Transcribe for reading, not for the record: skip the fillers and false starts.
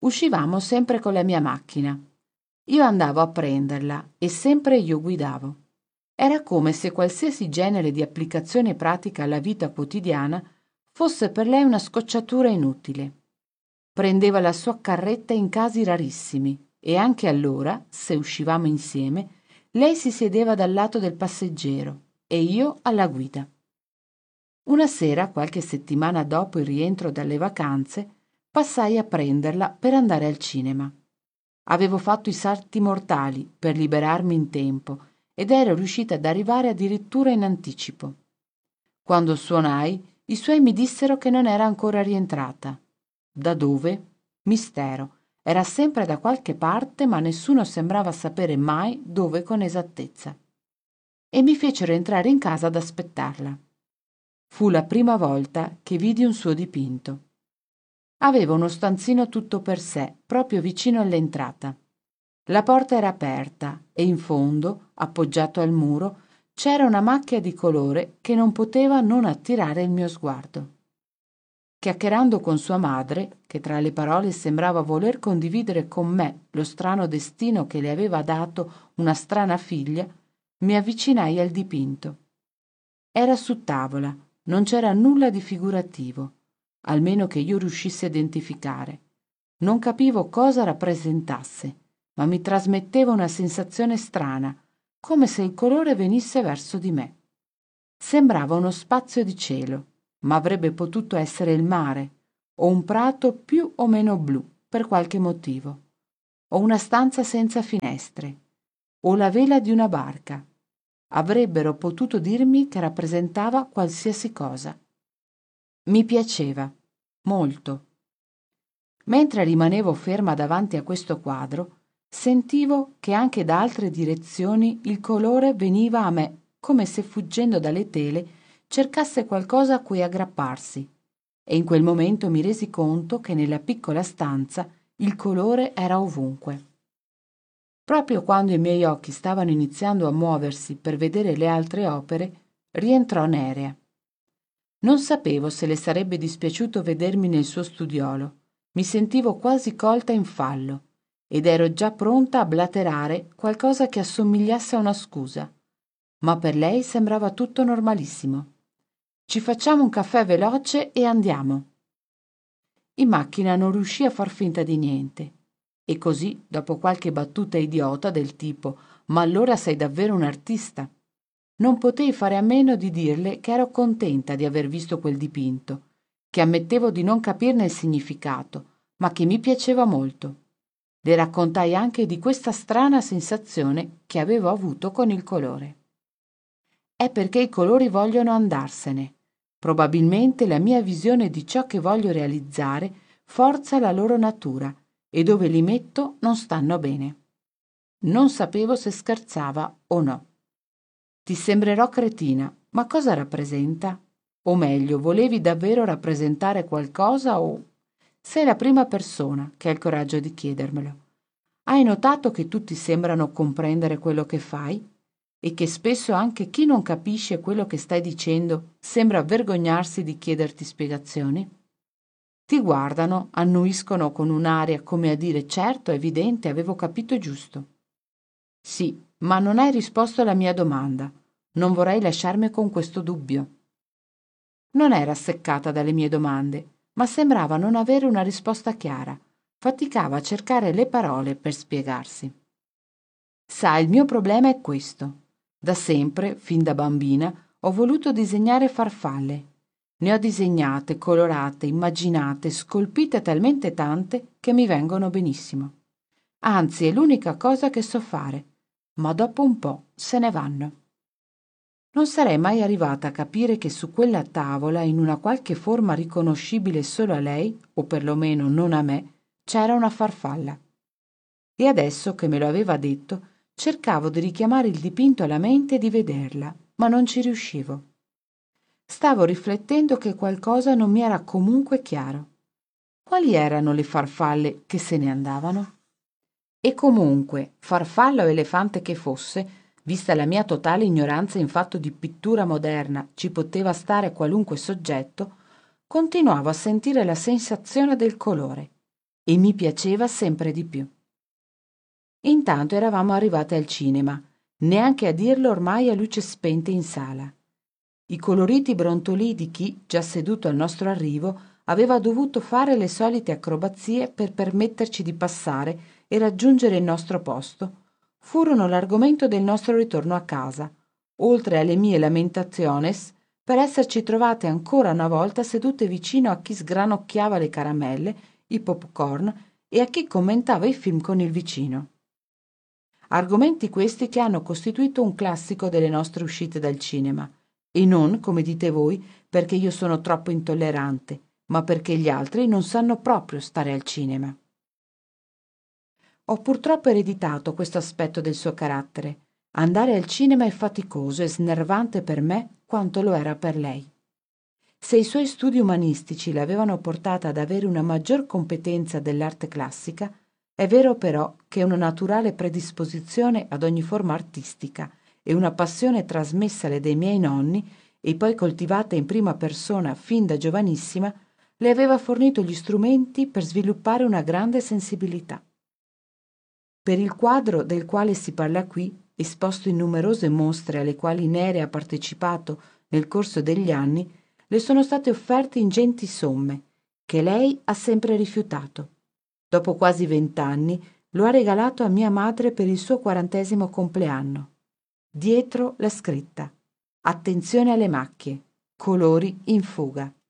Uscivamo sempre con la mia macchina. Io andavo a prenderla e sempre io guidavo. Era come se qualsiasi genere di applicazione pratica alla vita quotidiana fosse per lei una scocciatura inutile. Prendeva la sua carretta in casi rarissimi e anche allora, se uscivamo insieme, lei si sedeva dal lato del passeggero e io alla guida. Una sera, qualche settimana dopo il rientro dalle vacanze, passai a prenderla per andare al cinema. Avevo fatto i salti mortali per liberarmi in tempo ed ero riuscita ad arrivare addirittura in anticipo. Quando suonai, i suoi mi dissero che non era ancora rientrata. Da dove? Mistero. Era sempre da qualche parte, ma nessuno sembrava sapere mai dove con esattezza. E mi fecero entrare in casa ad aspettarla. Fu la prima volta che vidi un suo dipinto. Aveva uno stanzino tutto per sé, proprio vicino all'entrata. La porta era aperta e in fondo, appoggiato al muro, c'era una macchia di colore che non poteva non attirare il mio sguardo. Chiacchierando con sua madre, che tra le parole sembrava voler condividere con me lo strano destino che le aveva dato una strana figlia, mi avvicinai al dipinto. Era su tavola, non c'era nulla di figurativo, almeno che io riuscissi a identificare. Non capivo cosa rappresentasse, ma mi trasmetteva una sensazione strana, come se il colore venisse verso di me. Sembrava uno spazio di cielo, ma avrebbe potuto essere il mare, o un prato più o meno blu, per qualche motivo, o una stanza senza finestre, o la vela di una barca. Avrebbero potuto dirmi che rappresentava qualsiasi cosa. Mi piaceva, molto. Mentre rimanevo ferma davanti a questo quadro, sentivo che anche da altre direzioni il colore veniva a me come se fuggendo dalle tele cercasse qualcosa a cui aggrapparsi, e in quel momento mi resi conto che nella piccola stanza il colore era ovunque. Proprio quando i miei occhi stavano iniziando a muoversi per vedere le altre opere, rientrò Nerea. Non sapevo se le sarebbe dispiaciuto vedermi nel suo studiolo. Mi sentivo quasi colta in fallo ed ero già pronta a blaterare qualcosa che assomigliasse a una scusa. Ma per lei sembrava tutto normalissimo. Ci facciamo un caffè veloce e andiamo. In macchina non riuscì a far finta di niente. E così, dopo qualche battuta idiota del tipo «Ma allora sei davvero un artista?», non potei fare a meno di dirle che ero contenta di aver visto quel dipinto, che ammettevo di non capirne il significato, ma che mi piaceva molto. Le raccontai anche di questa strana sensazione che avevo avuto con il colore. È perché i colori vogliono andarsene. Probabilmente la mia visione di ciò che voglio realizzare forza la loro natura e dove li metto non stanno bene. Non sapevo se scherzava o no. Ti sembrerò cretina, ma cosa rappresenta? O meglio, volevi davvero rappresentare qualcosa o... Sei la prima persona che ha il coraggio di chiedermelo. Hai notato che tutti sembrano comprendere quello che fai? E che spesso anche chi non capisce quello che stai dicendo sembra vergognarsi di chiederti spiegazioni? Ti guardano, annuiscono con un'aria come a dire certo, è evidente, avevo capito giusto. Sì, ma non hai risposto alla mia domanda. Non vorrei lasciarmi con questo dubbio. Non era seccata dalle mie domande, ma sembrava non avere una risposta chiara. Faticava a cercare le parole per spiegarsi. Sai, il mio problema è questo. Da sempre, fin da bambina, ho voluto disegnare farfalle. Ne ho disegnate, colorate, immaginate, scolpite talmente tante che mi vengono benissimo. Anzi, è l'unica cosa che so fare, ma dopo un po' se ne vanno. Non sarei mai arrivata a capire che su quella tavola, in una qualche forma riconoscibile solo a lei, o perlomeno non a me, c'era una farfalla. E adesso che me lo aveva detto, cercavo di richiamare il dipinto alla mente e di vederla, ma non ci riuscivo. Stavo riflettendo che qualcosa non mi era comunque chiaro. Quali erano le farfalle che se ne andavano? E comunque, farfalla o elefante che fosse, vista la mia totale ignoranza in fatto di pittura moderna, ci poteva stare qualunque soggetto, continuavo a sentire la sensazione del colore. e mi piaceva sempre di più. Intanto eravamo arrivate al cinema, neanche a dirlo ormai a luce spenta in sala. I coloriti brontolii di chi, già seduto al nostro arrivo, aveva dovuto fare le solite acrobazie per permetterci di passare e raggiungere il nostro posto, furono l'argomento del nostro ritorno a casa, oltre alle mie lamentationes per esserci trovate ancora una volta sedute vicino a chi sgranocchiava le caramelle, i popcorn e a chi commentava i film con il vicino. Argomenti questi che hanno costituito un classico delle nostre uscite dal cinema, e non, come dite voi, perché io sono troppo intollerante, ma perché gli altri non sanno proprio stare al cinema. Ho purtroppo ereditato questo aspetto del suo carattere. Andare al cinema è faticoso e snervante per me quanto lo era per lei. Se i suoi studi umanistici l'avevano portata ad avere una maggior competenza dell'arte classica, è vero però che una naturale predisposizione ad ogni forma artistica e una passione trasmessale dai miei nonni e poi coltivata in prima persona fin da giovanissima, le aveva fornito gli strumenti per sviluppare una grande sensibilità. Per il quadro del quale si parla qui, esposto in numerose mostre alle quali Nere ha partecipato nel corso degli anni, le sono state offerte ingenti somme, che lei ha sempre rifiutato. Dopo quasi 20 anni lo ha regalato a mia madre per il suo 40° compleanno. Dietro la scritta: attenzione alle macchie, colori in fuga.